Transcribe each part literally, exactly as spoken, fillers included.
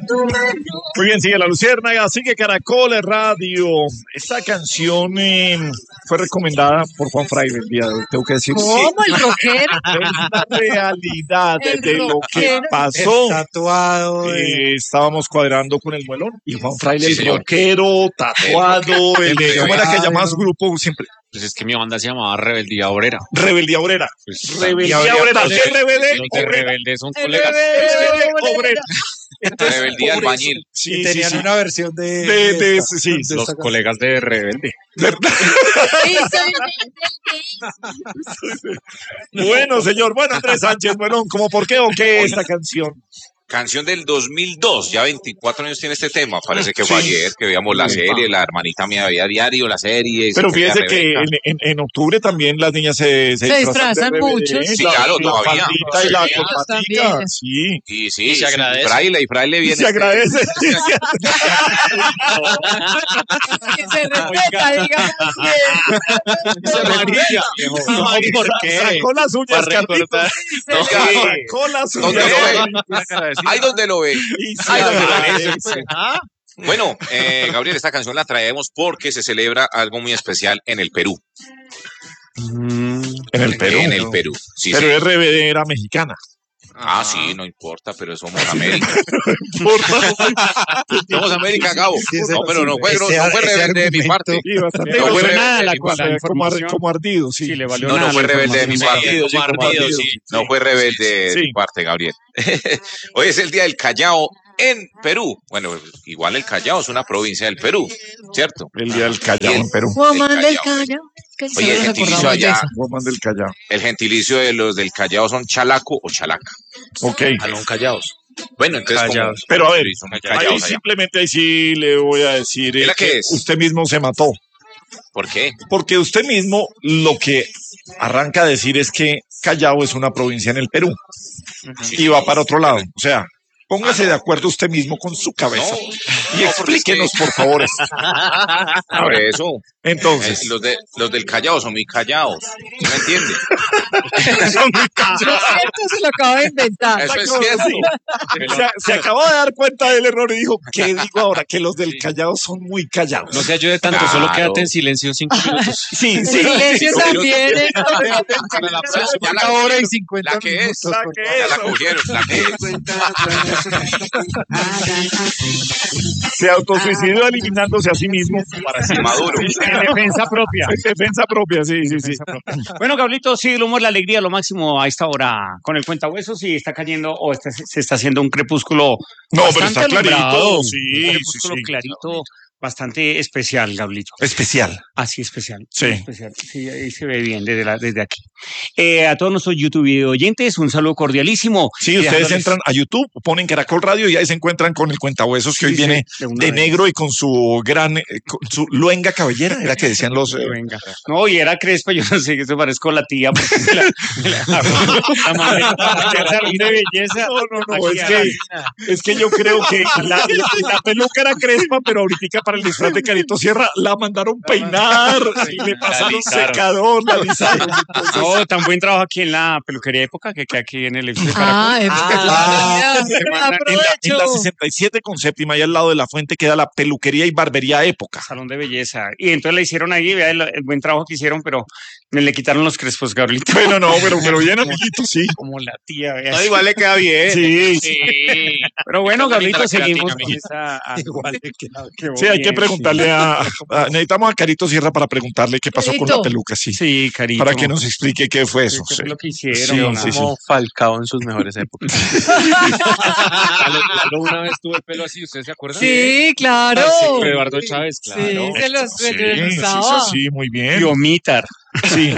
Muy bien, sigue La Luciérnaga, sigue Caracol Radio. Esta canción eh, fue recomendada por Juan Fraile el día de hoy, tengo que decir. ¿Cómo? ¿El rockero? Es la realidad El de lo que rockero. pasó. Tatuado. Eh, estábamos cuadrando con el muelón y Juan Fraile, Sí, el señor. rockero, tatuado, el de, ¿cómo era que llamaba su grupo siempre? Pues es que mi banda se llamaba Rebeldía Obrera. Rebeldía Obrera. Pues, Rebeldía Obrera. Obrera. Los ¿Qué de, rebelde? los de Obrera. Rebelde son El colegas. rebelde. Obrera. Entonces, Rebeldía por eso- Albañil. Sí, Y sí, tenían sí. una versión de... De- de- esta, sí, de los esta Los canción. colegas de Rebelde. ¿Verdad? Sí, soy rebelde. Bueno, señor. Bueno, Andrés Sánchez, bueno, ¿cómo por qué o qué esta canción? Canción del dos mil dos, ya veinticuatro años tiene este tema. Parece que fue Sí. ayer que veíamos la serie, la hermanita mía veía diario la serie. Pero se ponía fíjese que Rebeca. en, en, en octubre también las niñas se, Se disfrazan de mucho. rebelde, Sí, la- claro, la todavía. faldita y la Sí, corbatica, también. sí. Y sí, Y se sí, agradece. Fraile, y Fraile Y viene. se agradece. Que se respeta, digamos que... Amarilla. ¿Por qué? Sacó las uñas, Para Carlito. recordar. No, Sacó las ¿Dónde uñas. lo ve? Ahí donde lo ve. Y se Ay, no, agradece. Ah, Bueno, eh, Gabriel, esta canción la traemos porque se celebra algo muy especial en el Perú. En el Perú. En el Perú. Sí, Pero sí. es rebedera mexicana. Ah, sí, no importa, pero somos América. Somos América, Gabo. Sí, ese- No, pero no fue, no, ese- no fue ese rebelde de mi argumento. parte. Sí, bastante. No Pero fue suena rebelde la de mi cosa, parte. como, ar- como ardido, sí. Sí, le valió No, no nada fue la rebelde de mi información. parte. Ardido, sí, como como ardido, ardido. sí. No fue rebelde de Sí. mi parte, Gabriel. Hoy es el día del Callao en Perú. Bueno, igual el Callao es una provincia del Perú, ¿cierto? El día del Callao en Perú. Woman del Callao. Callao. Que Oye, solo el nos gentilicio acordamos de allá, eso. Woman del Callao. el gentilicio de los del Callao son chalaco o chalaca. Ok. Alón Callaos. Bueno, entonces como- Callaos. Pero a ver, Sí, son ahí callaos allá. simplemente ahí sí le voy a decir ¿Y eh, la qué que es? usted mismo se mató. ¿Por qué? Porque usted mismo lo que arranca a decir es que Callao es una provincia en el Perú y va para otro lado. O sea, póngase de acuerdo usted mismo con su cabeza No, y no, porque explíquenos, es que- por favor. esto. Por eso. Entonces, Eh, los, de, los del Callao son muy callados. ¿Sí me entiende? Lo cierto se lo acabo de inventar. Eso es Exacto, cierto. sí. se, se acabó de dar cuenta del error y dijo, ¿qué digo ahora? Que los del Callao son muy callados. No se ayude tanto, Claro. solo quédate en silencio cinco minutos. Sí, El sí. silencio cinco también. minutos. es- Ya la, ya la Una hora y cogieron. cincuenta La que es. minutos. La por que favor. Ya la Eso. cogieron, la que es. Se autosuicidó eliminándose a sí mismo. Para ser maduro. En defensa propia. En defensa propia, sí, sí, sí. Bueno, Gablito, sí, el humor, la alegría, lo máximo a esta hora con el cuentahuesos y está cayendo o está- se está haciendo un crepúsculo. No, pero bastante está clarito, alumbrado, sí, un sí, crepúsculo sí. clarito, bastante especial, Gablito. Especial. Así especial. Sí. Especial. Sí, ahí se ve bien desde, la- desde aquí. Eh, a todos nuestros YouTube video oyentes, un saludo cordialísimo. Sí, Y ustedes dejándoles- entran a YouTube, ponen Caracol Radio y ahí se encuentran con el cuentahuesos que hoy Sí, sí, viene de una de vez. negro y con su gran, eh, con su luenga cabellera, era que decían los... eh, Venga. No, y era Crespa, yo no sé, que se parezco a la tía porque me la, me la, la mandé para hacer salón de belleza. No, no, no, Aquí es a que, la- es que yo creo que la, la- la peluca era crespa, pero ahorita para el disfraz de Carito Sierra la mandaron peinar y le pasaron alisaron. secador, la alisaron. No, tan buen trabajo aquí en la peluquería época que queda aquí en el edificio de Ah, Caracol. es Ah, verdad. En la, en la sesenta y siete con séptima y al lado de la fuente queda la peluquería y barbería época. Salón de belleza. Y entonces le hicieron ahí, vea el, el buen trabajo que hicieron, pero me le quitaron los crespos, Gabrielito. Bueno, no, pero, pero bien, amiguito, sí. Como la tía, vea. No, igual le queda bien. Sí, sí. Sí. Pero bueno, Qué bonita Gabrielito, la seguimos creatina, con esa... a- Igual le queda bien. Sí, hay que bien, preguntarle a, a- necesitamos a Carito Sierra para preguntarle qué pasó con la Carito. peluca, sí. Sí, Carito. Para que nos explique qué fue eso. ¿Qué sí. fue lo que hicieron? Sí, Nada. sí, sí. Como Falcao en sus mejores épocas. Lalo, Lalo una vez tuvo el pelo así, ¿ustedes se acuerdan? Sí, claro. Ah, sí, Eduardo Chávez, Sí, claro. se los Sí, sí, revisaba. sí, sí, muy bien. Y Omitar. Sí.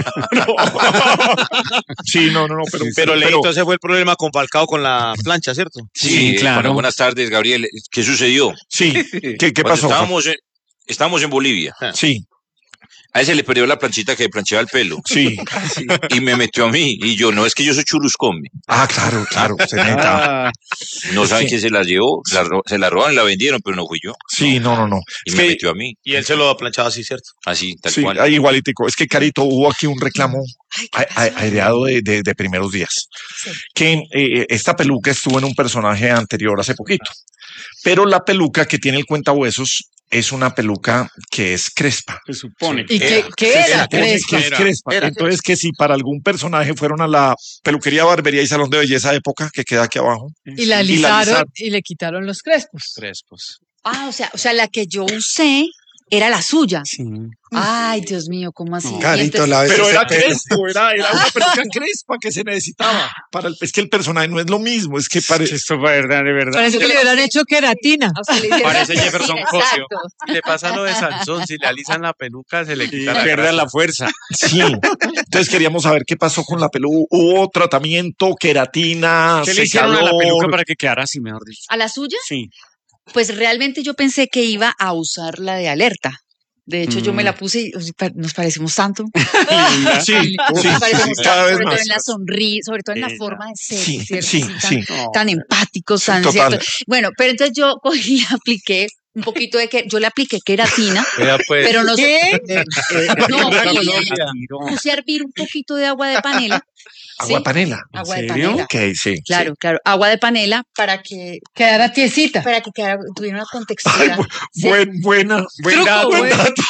Sí, no, no, no, pero, Pero Leito, ese fue el problema con Falcao con la plancha, ¿cierto? Sí, claro. Bueno, buenas tardes, Gabriel. ¿Qué sucedió? sí. ¿Qué, qué Cuando pasó? Estábamos en, estábamos en Bolivia. Sí, A ese le perdió la planchita que planchaba el pelo. Sí. Y me metió a mí. Y yo, no, es que yo soy churuscome. Ah, claro, claro. Se neta. Ah, No saben quién se la llevó. La ro- se la robaron y la vendieron, pero no fui yo. Sí, no, no, no. Y Es me que, metió a mí. Y él se lo ha planchado así, ¿cierto? Así, tal sí, cual. ahí igualitico. Es que, Carito, hubo aquí un reclamo a- a- aireado de, de- de primeros días. Que eh, esta peluca estuvo en un personaje anterior hace poquito. Pero la peluca que tiene el cuentahuesos es una peluca que es crespa. se supone. ¿Y qué, qué Se era? supone Crespa. que es crespa. Entonces, que si para algún personaje fueron a la peluquería, barbería y salón de belleza de época, que queda aquí abajo. Y la Y la alisaron alisaron. y le quitaron los crespos. Crespos. Ah, o sea, o sea, la que yo usé era la suya. Sí. Ay, Dios mío, ¿cómo así? Y Carito, entonces- la vez Pero ese era pelo. crespo, era, era una peluca crespa que se necesitaba. Para el, es que el personaje no es lo mismo, es que parece. Esto fue verdad, de verdad. Parece que le hubieran hecho queratina. a usted le hicieron Parece la Jefferson cocina, Cosio. exacto. Le pasa lo de Sansón, si le alisan la peluca, se le Y quita la pierde grasa. la fuerza. Sí. Entonces queríamos saber qué pasó con la peluca. Hubo tratamiento, queratina, ¿Qué le hicieron a la secador? peluca para que quedara así, mejor dicho? ¿A la suya? Sí. Pues realmente yo pensé que iba a usar la de alerta. De hecho, yo me Mm. la puse y o sea, pa- nos parecemos tanto. Sí, sí, Nos sí, parecemos sí, cada tanto, vez sobre todo más. en la sonrisa, sobre todo en la Sí, forma de ser, Sí, ¿cierto? sí, Así tan, sí. tan empáticos, tan total. ¿cierto? Bueno, pero entonces yo cogí y apliqué un poquito de que yo le apliqué queratina, Vea, pues. pero no sé. ¿Qué? No, La y Colombia. puse a hervir un poquito de agua de panela. Agua de Sí, panela. agua de serio? panela. Ok, sí. Claro, claro, agua de panela para que Quedara tiesita. para que quedara, tuviera una Ay, contextura. bu- Sí. buen, buena, buen Truco, dato, buen buen- dato.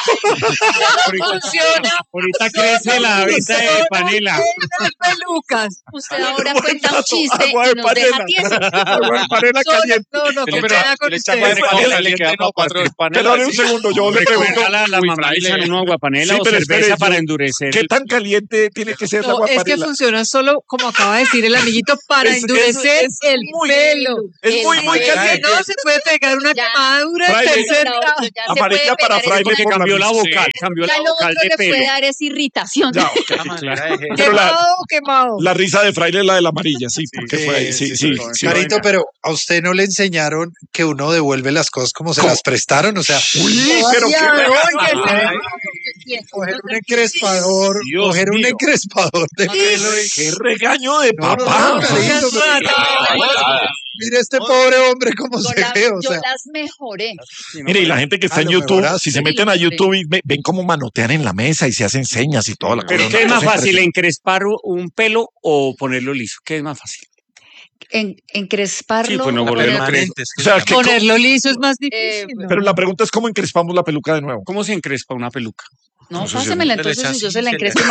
Funciona. Ahorita crece la venta de panela. Pelucas. Usted ahora Buen cuenta un dato, chiste agua de y nos deja panela. tiesos. Agua de panela Solo- caliente. No, no, Le qué echa- pena con le echa ustedes. agua de panela, le queda para cuatro Perdón un segundo, yo le pregunto, Recuerda la, la mamá le echan uno aguapanela Sí, o pero cerveza espere, para yo- endurecer. ¿qué el- tan caliente tiene que ser la No, agua de es que panela? funciona solo, como acaba de decir el amiguito, para Es- es- endurecer es el muy- pelo. Es muy, El muy pelo. caliente. No se puede pegar una Ya. quemadura de Fraile. tercer No, grado. ya se Amarilla puede para pegar fraile ese- Porque por la cambió la luz. vocal, cambió Ya la lo vocal otro de le pelo. puede dar es irritación. Ya, Pero la- Quemado, quemado. La risa de fraile es la de la amarilla, sí, porque fue ahí, sí, sí, sí. Carito, pero a usted no le enseñaron que uno devuelve las cosas como se ¿Cómo? las prestaron, o sea, Uy, pero qué Todavía, regaño. oye, coger un encrespador, Dios coger un mío. encrespador de pelo y... Qué regaño de No, no, papá. no, Carito, pero- mire este pobre hombre cómo Yo, se las, ve, o yo sea, las mejoré. Mire, y la gente que está Ah, en lo YouTube, mejoraste. si se meten a YouTube y ve- ven cómo manotean en la mesa y se hacen señas y toda la Pero cosa. ¿qué es Una más cosa fácil, impresionante. encrespar un pelo o ponerlo liso? ¿Qué es más fácil? En, encresparlo. Sí, pues no o volverlo poner- Permanentes. O sea, que- Ponerlo liso es más Eh, difícil. ¿no? pero la pregunta es cómo encrespamos la peluca de nuevo. ¿Cómo se encrespa una peluca? No, Eso sí, pásemela le entonces echa y yo así, se la se le- encrespo.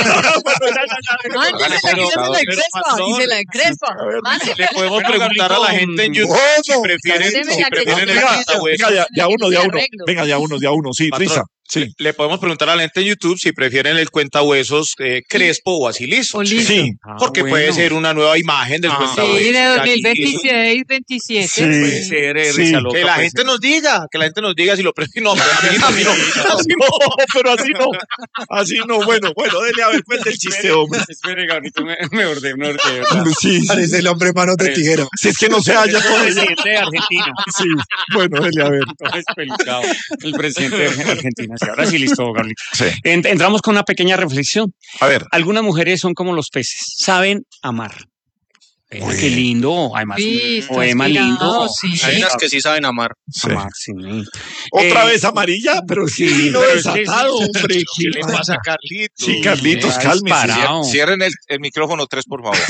Mándesela, que ella se la encrespa, y se la encrespa. Le podemos Bueno, preguntar a la gente en YouTube ¿Cómo? si prefieren, Démela si que prefieren yo el te la- cuentahuesos. Venga, ya, ya uno, ya Me uno. arreglo. Venga, ya uno, ya uno. Sí, Patrón. Risa. Sí. Le podemos preguntar a la gente en YouTube si prefieren el cuentahuesos eh, crespo o así liso. O liso. Sí. Ah, Porque bueno. puede ser una nueva imagen del Ah. cuentahuesos. Sí, de Aquí, dos mil veintiséis, veintisiete. Sí. Puede ser, eh, Sí. risa loca, pues, que la puede gente ser. nos diga, que la gente nos diga si lo prefieren. No, pero a mí, a mí no. Así no, pero así no. Así no. Bueno, bueno, dele a ver, cuente el chiste, hombre. Espere, Gabriel, me, me ordené, me ordené, ¿verdad? Sí, sí. parece el hombre manos de tijera. Si es que no se halla El todavía. presidente de Argentina. Sí. Bueno, dele a ver. Todo espelucado. El presidente de Argentina. Sí, ahora sí, listo, Gabriel. Sí. En- Entramos con una pequeña reflexión. A ver. Algunas mujeres son como los peces, saben amar. Vea, Uy. qué lindo, además Sí, un está poema inspirado, lindo. sí. Hay unas que sí saben amar. Sí. Amar, sí. Otra Eh, vez amarilla, pero sí, sí, no pero es que desatado, sí. hombre. ¿Qué le pasa a Carlitos? Sí, Carlitos, Está cálmese. disparado. Cierren el, el micrófono tres, por favor.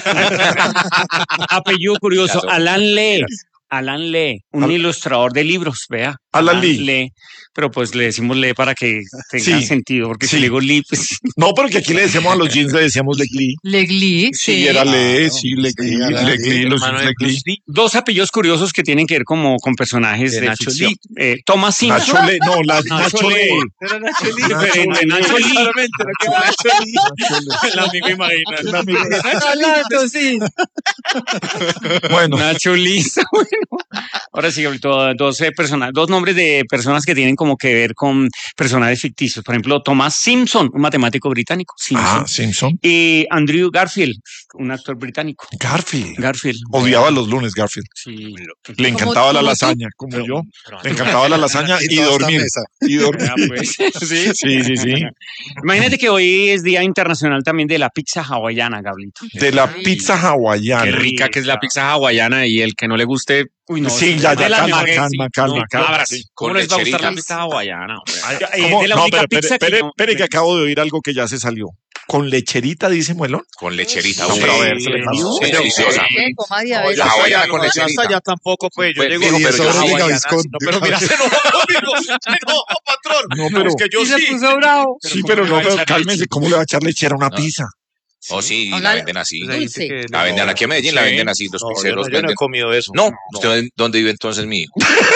Apellido curioso, Claro. Alan Lee. Alan Lee, un Al- ilustrador de libros, vea. Alan Lee. Pero pues le decimos Lee para que tenga Sí. sentido, porque Sí. si le digo Lee, pues No, porque aquí le decíamos a los jeans, le decíamos Legli. Legli, Sí, sí. era Le, Claro. sí, Legli, Sí, era Legli, Lee, los hermano jeans de Legli. Bruce Lee. dos apellidos curiosos que tienen que ver como con personajes de, De Nacho ficción. Lee. Eh, Thomas Simpson. Nacho Le, no, la, Nacho Nacho Le. Lee. Era Nacho Lee. Diferente, Nacho Lee. Claramente, lo que Nacho Lee. El amigo imaginario. Hablando, sí. Bueno, Nacho Lee. Bueno. Ahora sí, Gabriel, dos eh, personajes, dos nombres nombres de personas que tienen como que ver con personajes ficticios. Por ejemplo, Thomas Simpson, un matemático británico. Simpson. Ah, Simpson. Y Andrew Garfield, un actor británico. Garfield. Garfield. Odiaba los lunes, Garfield. Sí. Le encantaba la lasaña, como yo. Le encantaba la lasaña y dormir. Y dormir. Ah, pues. Sí. Sí, sí, sí. Imagínate que hoy es Día Internacional también de la pizza hawaiana, Gablito. De la pizza hawaiana. Qué rica que es la pizza hawaiana y el que no le guste. Uy, no, Sí, es ya, de ya, la calma, mejor, calma, sí. calma, No, calma. ahora Sí. sí. ¿Cómo les va a gustar la lecheritas. pizza hawaiana? hombre? Ay, Es ¿cómo? de la No, única pero, pizza pero, que pero, no- pero que acabo de oír algo que ya se salió. ¿Con lecherita, dice Muelón? Con lecherita. No, sí. pero a ver, se le ¿en pasó. Sí, deliciosa. ¿Qué? Coma diabetes. La hawaiana con Ya lecherita. hasta ya tampoco, pues. Yo Pues, llego viejo, y pero eso yo es sí. hawaiana, Visconti. no, pero mira, se enojó conmigo. Se enojó, patrón. No, pero- Es que yo Y se sí. puso bravo. Sí, pero no, le va a pero echar cálmense. leche? ¿Cómo le va a echar lechera a una No. pizza? Oh, sí, Habla- la venden así. Pues ahí dice Dulce. que La venden aquí en Medellín, la Sí. venden así. Los No, yo pizzeros no- yo no he venden. comido eso. No, ¿usted dónde vive entonces, mi hijo?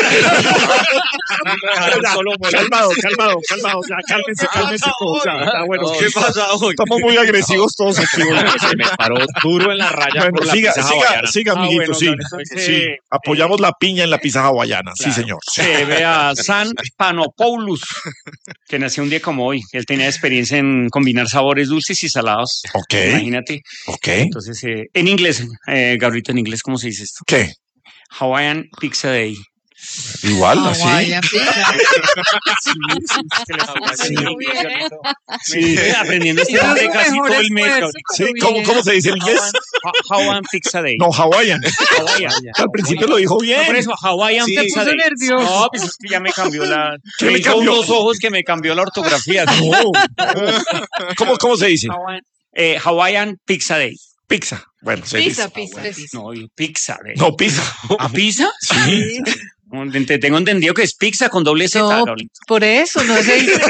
Calmado, calmado, calmado. Ya, cálmense, cálmense todos. Ya, ya, bueno, ¿Qué pasa hoy? estamos muy agresivos todos aquí hoy. Se me paró duro en la raya Bueno, por la siga, pizza siga, hawaiana. siga, Ah, amiguito, bueno, sí. claro, entonces, Sí, eh, apoyamos la piña en la pizza hawaiana. Sí, Claro. señor. Sí. Se ve a San Panopoulos, que nació un día como hoy. Él tenía experiencia en combinar sabores dulces y salados. Ok, Imagínate. ok. Entonces, eh, en inglés, eh, Gabriito, en inglés, ¿cómo se dice esto? ¿Qué? Hawaiian Pizza Day. Igual, así. Hawaiian pizza. Sí, Sí. Estoy aprendiendo este Hizo nombre su casi mejor todo el mes, esfuerzo. Gabriito. Sí, ¿Cómo, ¿Cómo se dice en inglés? Ha- Hawaiian Pizza Day. No, Hawaiian. Hawaiian. Al principio lo dijo No, bien. por eso, Hawaiian Sí. Pizza Se Day. puso nervioso. No, pues es que ya me cambió la... ¿Qué me le hizo cambió? unos ojos que me cambió la ortografía. No. ¿Cómo, ¿Cómo se dice? Hawaiian, eh, Hawaiian Pizza Day. Pizza. Bueno, se Pizza, dice. pizza. No, y Pizza Day. No, pizza. ¿A pizza? Sí. Te- Tengo entendido que es pizza con doble Z. No, Gabriel. por eso, no se dice.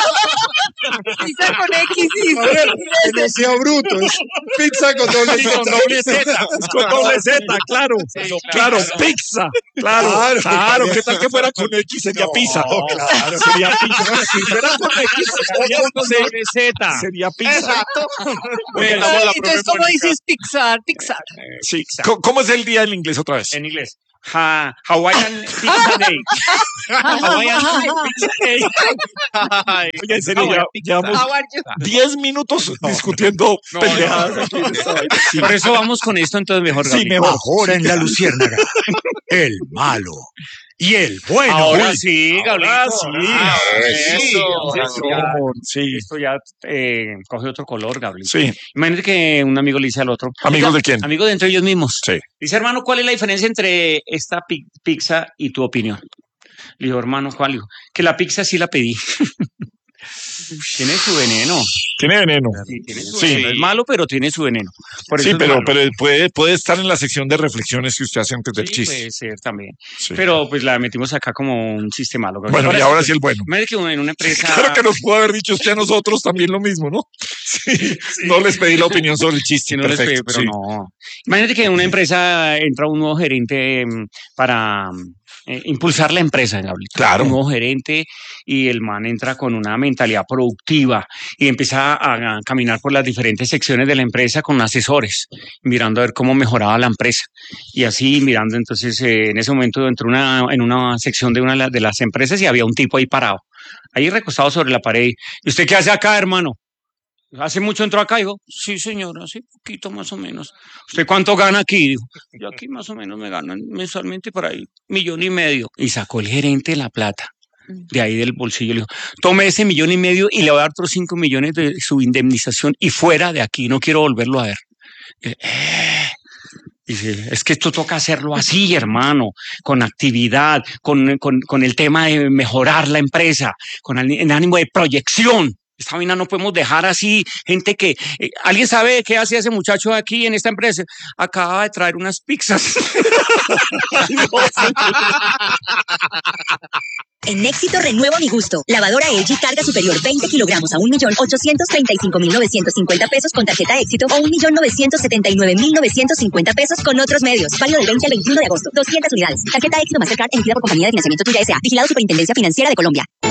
Pizza con X, sí, A ver, que no sea bruto. Es pizza con doble Sí, Z. con doble Z. Es con doble Z, claro. Claro, pizza. Claro, Claro. claro. ¿Qué tal que fuera con X? Sería pizza. No, claro. Sería pizza. Si fuera con X, sería Con doble Z. Sería pizza. Bueno, Entonces, ¿cómo dices Pixar? Pixar. Sí. ¿Cómo- ¿Cómo es el día en inglés otra vez? en inglés. Ha- Hawaiian Pizza Day. Hawaiian Pizza Day. Oye, en serio, ya, llevamos How are you? diez minutos discutiendo pendejadas. Por eso vamos con esto, entonces mejor. Sí, Gabriel. mejor. Ahora en la Luciérnaga, el malo y el bueno. Ahora Uy, sí, Gabriel. Ah, sí. Eso. Sí, sí, Esto ya eh, coge otro color, Gabriel. sí. Imagínate que un amigo le dice al otro. ¿Amigos de quién? Amigos de entre ellos mismos. Sí. Dice, hermano, ¿cuál es la diferencia entre esta pi- pizza y tu opinión? Le digo, hermano, ¿cuál? Le digo, que la pizza sí la pedí. Tiene su veneno. Tiene veneno. Sí, tiene su Sí. veneno. Es malo, pero tiene su veneno. Por eso Sí, es pero, malo. pero puede, puede estar en la sección de reflexiones que usted hace antes del Sí, chiste. puede ser también. Sí. Pero pues la metimos acá como un chiste malo. Gabriel. Bueno, y ahora sí el bueno. Imagínate que en una empresa... Claro que nos pudo haber dicho usted a nosotros también lo mismo, ¿no? Sí. No les pedí la opinión sobre el chiste. Sí, no les Perfecto. pedí, pero sí. no. Imagínate que en una empresa entra un nuevo gerente mm, para mm, eh, impulsar la empresa, Gabriel. Claro. Un nuevo gerente y el man entra con una mentalidad productiva y empieza a, a caminar por las diferentes secciones de la empresa con asesores, mirando a ver cómo mejoraba la empresa. Y así mirando, entonces eh, en ese momento entró una, en una sección de una de la- de las empresas y había un tipo ahí parado, ahí recostado sobre la pared. ¿Y usted qué hace acá, hermano? ¿Hace mucho entró acá? Dijo, sí, señor, hace poquito más o menos. ¿Usted cuánto gana aquí? Dijo, yo aquí más o menos me gano mensualmente por ahí, millón y medio. Y sacó el gerente la plata de ahí del bolsillo. Le dijo, tome ese millón y medio y le voy a dar otros cinco millones de su indemnización y fuera de aquí, no quiero volverlo a ver. Y, eh, Dice, es que esto toca hacerlo así, hermano, con actividad, con, con, con el tema de mejorar la empresa, con el, el ánimo de proyección. Esta vaina no podemos dejar así, gente que... eh, ¿alguien sabe qué hace ese muchacho aquí en esta empresa? Acaba de traer unas pizzas. En Éxito renuevo mi gusto. Lavadora L G carga superior veinte kilogramos a un millón ochocientos treinta y cinco mil novecientos cincuenta pesos con tarjeta Éxito o un millón novecientos setenta y nueve mil novecientos cincuenta pesos con otros medios. Válido del veinte al veintiuno de agosto. doscientas unidades. Tarjeta Éxito Mastercard emitida por Compañía de Financiamiento Tuya S A. Vigilado Superintendencia Financiera de Colombia.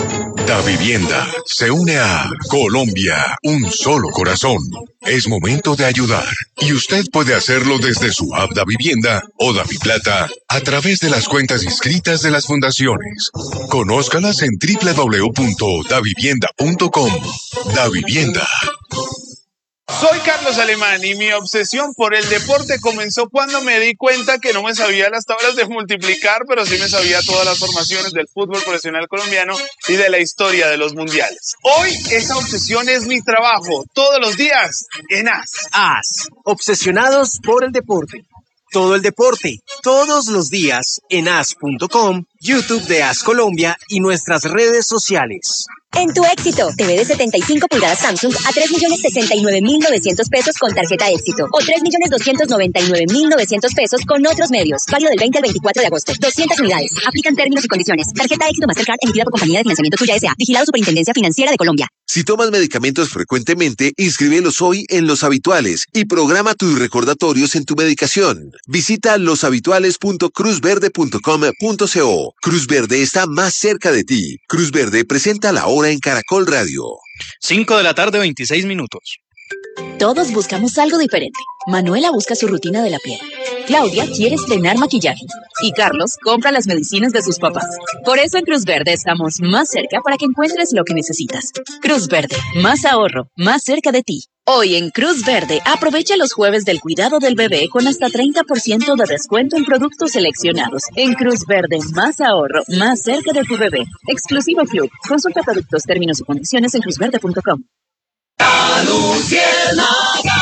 Da Vivienda se une a Colombia, un solo corazón. Es momento de ayudar y usted puede hacerlo desde su app Da Vivienda o Da Plata a través de las cuentas inscritas de las fundaciones. Conózcalas en doble u doble u doble u punto da vivienda punto com. Da Vivienda. Soy Carlos Alemán y mi obsesión por el deporte comenzó cuando me di cuenta que no me sabía las tablas de multiplicar, pero sí me sabía todas las formaciones del fútbol profesional colombiano y de la historia de los mundiales. Hoy esa obsesión es mi trabajo, todos los días en A S. A S, obsesionados por el deporte. Todo el deporte, todos los días en A S punto com, YouTube de A S Colombia y nuestras redes sociales. En tu éxito, T V de setenta y cinco pulgadas Samsung a tres millones sesenta y nueve mil novecientos pesos con tarjeta éxito o tres millones doscientos noventa y nueve mil novecientos pesos con otros medios. Válido del veinte al veinticuatro de agosto. doscientas unidades. Aplican términos y condiciones. Tarjeta éxito Mastercard emitida por Compañía de Financiamiento Tuya S A. Vigilado Superintendencia Financiera de Colombia. Si tomas medicamentos frecuentemente, inscríbelos hoy en Los Habituales y programa tus recordatorios en tu medicación. Visita los habituales punto cruz verde punto com punto co. Cruz Verde está más cerca de ti. Cruz Verde presenta la hora en Caracol Radio. cinco de la tarde, veintiséis minutos. Todos buscamos algo diferente. Manuela busca su rutina de la piel. Claudia quiere estrenar maquillaje. Y Carlos compra las medicinas de sus papás. Por eso en Cruz Verde estamos más cerca para que encuentres lo que necesitas. Cruz Verde, más ahorro, más cerca de ti. Hoy en Cruz Verde, aprovecha los jueves del cuidado del bebé con hasta treinta por ciento de descuento en productos seleccionados. En Cruz Verde, más ahorro, más cerca de tu bebé. Exclusivo Club. Consulta productos, términos y condiciones en cruz verde punto com. La luciérnaga,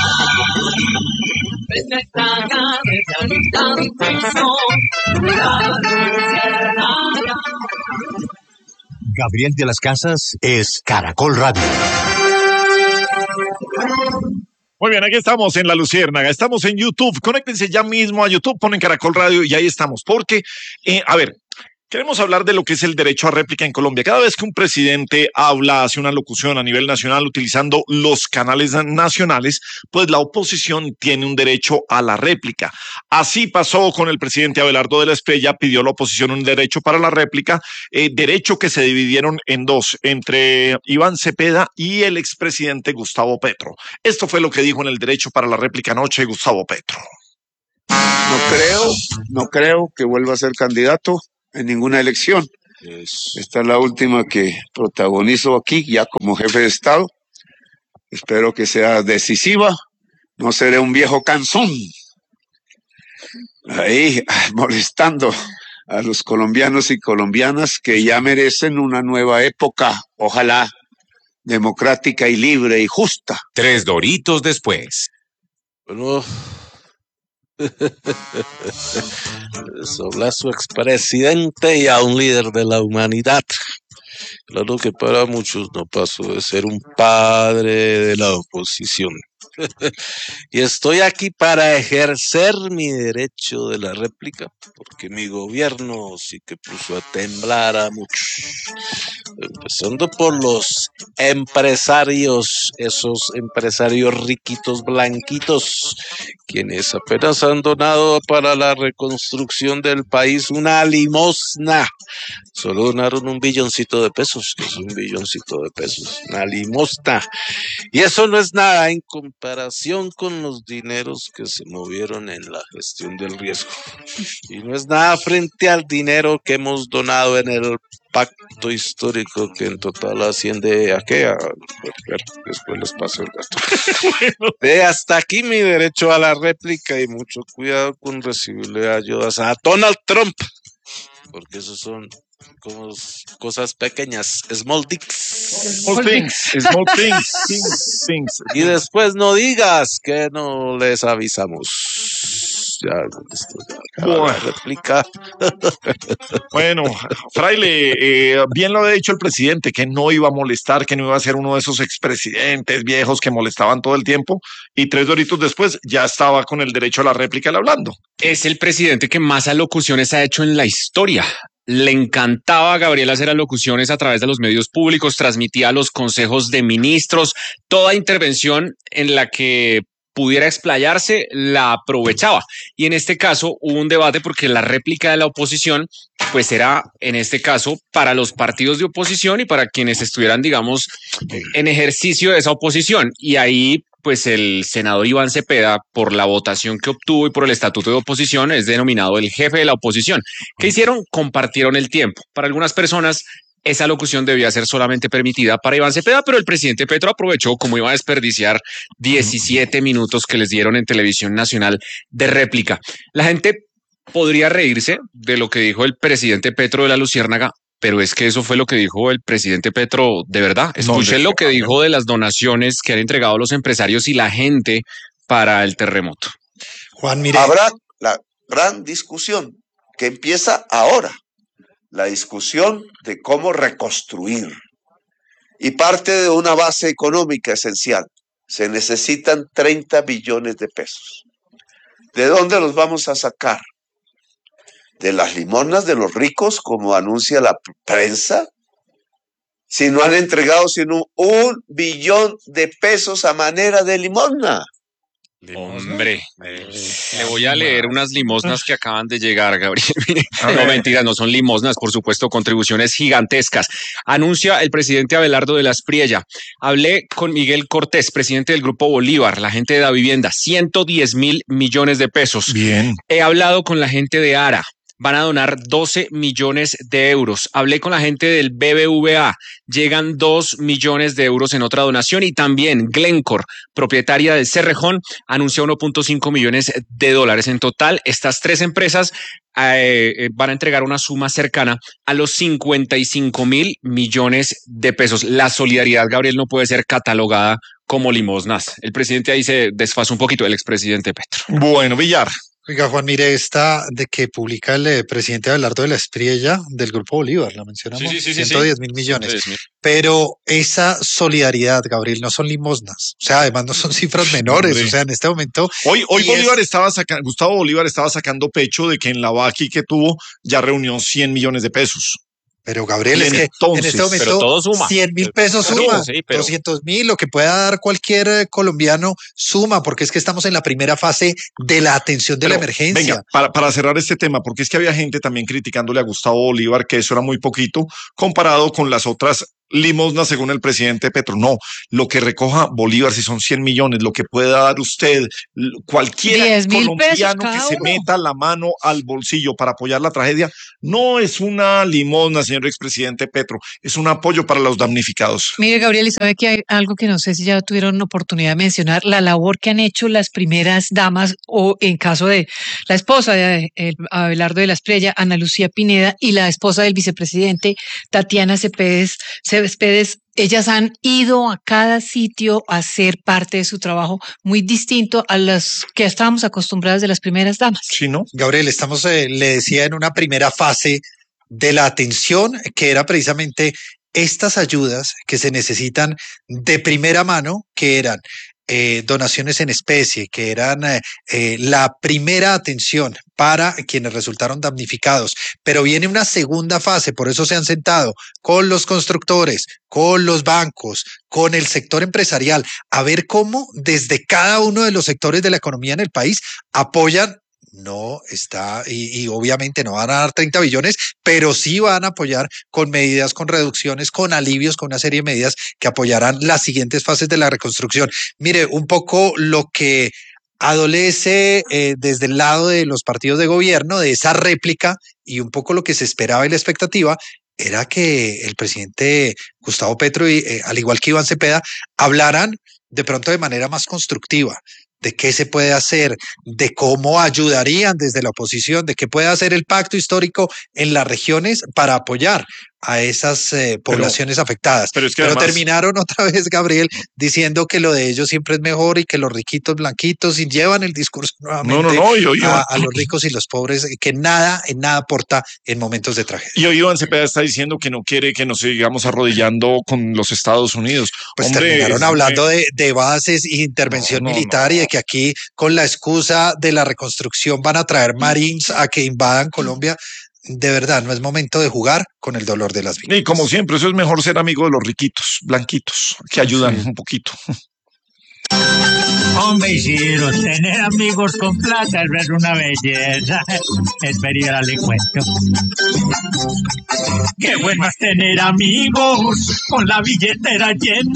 despertaga desde el impulso. La luciérnaga. Gabriel de las Casas es Caracol Radio. Muy bien, aquí estamos en La Luciérnaga, estamos en YouTube, conéctense ya mismo a YouTube, ponen Caracol Radio y ahí estamos, porque, eh, a ver, queremos hablar de lo que es el derecho a réplica en Colombia. Cada vez que un presidente habla, hace una locución a nivel nacional utilizando los canales nacionales, pues la oposición tiene un derecho a la réplica. Así pasó con el presidente Abelardo de la Espriella, pidió a la oposición un derecho para la réplica, eh, derecho que se dividieron en dos, entre Iván Cepeda y el expresidente Gustavo Petro. Esto fue lo que dijo en el derecho para la réplica anoche Gustavo Petro. No creo, no creo que vuelva a ser candidato en ninguna elección. Esta es la última que protagonizo aquí, ya como jefe de Estado. Espero que sea decisiva. No seré un viejo cansón ahí molestando a los colombianos y colombianas que ya merecen una nueva época, ojalá democrática y libre y justa. Tres doritos después. Bueno, les habla su expresidente y a un líder de la humanidad. Claro que para muchos no pasó de ser un padre de la oposición. Y estoy aquí para ejercer mi derecho de la réplica, porque mi gobierno sí que puso a temblar a muchos. Empezando por los empresarios, esos empresarios riquitos blanquitos, quienes apenas han donado para la reconstrucción del país una limosna. Solo donaron un billoncito de pesos, que es un billoncito de pesos, una limosna. Y eso no es nada en comparación con los dineros que se movieron en la gestión del riesgo. Y no es nada frente al dinero que hemos donado en el pacto histórico, que en total asciende a qué, a, después les paso el gasto. Bueno. De hasta aquí mi derecho a la réplica, y mucho cuidado con recibirle ayudas a Donald Trump, porque esos son como cosas pequeñas, small dicks. Small things, small things, things, things. Y después no digas que no les avisamos. Ya, ya bueno. La réplica. Bueno, Fraile, eh, bien lo ha dicho el presidente, que no iba a molestar, que no iba a ser uno de esos expresidentes viejos que molestaban todo el tiempo, y tres doritos después ya estaba con el derecho a la réplica hablando. Es el presidente que más alocuciones ha hecho en la historia. Le encantaba a Gabriel hacer alocuciones a través de los medios públicos, transmitía los consejos de ministros, toda intervención en la que pudiera explayarse, la aprovechaba. Y en este caso hubo un debate porque la réplica de la oposición pues era, en este caso, para los partidos de oposición y para quienes estuvieran, digamos, en ejercicio de esa oposición. Y ahí, pues el senador Iván Cepeda, por la votación que obtuvo y por el estatuto de oposición, es denominado el jefe de la oposición. ¿Qué hicieron? Compartieron el tiempo. Para algunas personas, esa locución debía ser solamente permitida para Iván Cepeda, pero el presidente Petro aprovechó, como iba a desperdiciar diecisiete minutos que les dieron en Televisión Nacional de réplica. La gente podría reírse de lo que dijo el presidente Petro de la Luciérnaga, pero es que eso fue lo que dijo el presidente Petro de verdad. Escuchen lo que dijo de las donaciones que han entregado los empresarios y la gente para el terremoto. Juan, mire. Habrá la gran discusión que empieza ahora, la discusión de cómo reconstruir. Y parte de una base económica esencial. Se necesitan treinta billones de pesos. ¿De dónde los vamos a sacar? ¿De las limosnas de los ricos, como anuncia la prensa? Si no han entregado sino un billón de pesos a manera de limosna. Hombre, le voy a leer unas limosnas que acaban de llegar, Gabriel. No, mentiras, no son limosnas, por supuesto, contribuciones gigantescas. Anuncia el presidente Abelardo de la Espriella. Hablé con Miguel Cortés, presidente del Grupo Bolívar, la gente de Da Vivienda, ciento diez mil millones de pesos. Bien. He hablado con la gente de ARA. Van a donar doce millones de euros. Hablé con la gente del B B V A. Llegan dos millones de euros en otra donación. Y también Glencore, propietaria del Cerrejón, anuncia uno punto cinco millones de dólares. En total, estas tres empresas eh, van a entregar una suma cercana a los cincuenta y cinco mil millones de pesos. La solidaridad, Gabriel, no puede ser catalogada como limosnas. El presidente ahí se desfasó un poquito, el expresidente Petro. Bueno, Villar. Oiga, Juan, mire esta de que publica el eh, presidente Abelardo de la Espriella del Grupo Bolívar, la mencionamos, sí, sí, sí, ciento diez mil millones. ciento diez mil. Pero esa solidaridad, Gabriel, no son limosnas. O sea, además no son cifras menores. Hombre. O sea, en este momento... Hoy, hoy Bolívar es... estaba sacando, Gustavo Bolívar estaba sacando pecho de que en la Baqui que tuvo ya reunió cien millones de pesos. Pero Gabriel, es que entonces, en este momento cien mil pesos suma, sí, pero... doscientos mil, lo que pueda dar cualquier colombiano suma, porque es que estamos en la primera fase de la atención de pero, la emergencia. Venga, para, para cerrar este tema, porque es que había gente también criticándole a Gustavo Bolívar que eso era muy poquito comparado con las otras limosna según el presidente Petro. No, lo que recoja Bolívar, si son cien millones, lo que pueda dar usted, cualquier colombiano que se meta la mano al bolsillo para apoyar la tragedia, no es una limosna, señor expresidente Petro, es un apoyo para los damnificados. Mire, Gabriel, y sabe que hay algo que no sé si ya tuvieron oportunidad de mencionar, la labor que han hecho las primeras damas, o en caso de la esposa de Abelardo de la Espriella, Ana Lucía Pineda, y la esposa del vicepresidente, Tatiana Céspedes, Céspedes, ellas han ido a cada sitio a hacer parte de su trabajo muy distinto a las que estábamos acostumbradas de las primeras damas. Sí, ¿no? Gabriel, estamos, eh, le decía, en una primera fase de la atención, que era precisamente estas ayudas que se necesitan de primera mano, que eran Eh, donaciones en especie, que eran eh, eh, la primera atención para quienes resultaron damnificados. Pero viene una segunda fase, por eso se han sentado con los constructores, con los bancos, con el sector empresarial, a ver cómo desde cada uno de los sectores de la economía en el país apoyan. No está, y, y obviamente no van a dar treinta billones, pero sí van a apoyar con medidas, con reducciones, con alivios, con una serie de medidas que apoyarán las siguientes fases de la reconstrucción. Mire, un poco lo que adolece eh, desde el lado de los partidos de gobierno, de esa réplica, y un poco lo que se esperaba y la expectativa, era que el presidente Gustavo Petro, y, eh, al igual que Iván Cepeda, hablaran de pronto de manera más constructiva, de qué se puede hacer, de cómo ayudarían desde la oposición, de qué puede hacer el pacto histórico en las regiones para apoyar a esas eh, poblaciones pero, afectadas. Pero, es que pero además... terminaron otra vez, Gabriel, diciendo que lo de ellos siempre es mejor y que los riquitos blanquitos, y llevan el discurso nuevamente no, no, no, yo, yo, a, a los ricos y los pobres, que nada, en nada aporta en momentos de tragedia. Y hoy Iván Cepeda está diciendo que no quiere que nos sigamos arrodillando con los Estados Unidos. Pues Hombre, terminaron hablando de, de bases y intervención no, no, militar no, no. y de que aquí con la excusa de la reconstrucción van a traer Marines a que invadan Colombia. De verdad, no es momento de jugar con el dolor de las víctimas. Y como siempre, eso es mejor ser amigo de los riquitos, blanquitos, que ayudan sí. un poquito. Hombre, Isidro, tener amigos con plata es una belleza. Espera, le cuento. Qué bueno es tener amigos con la billetera llena.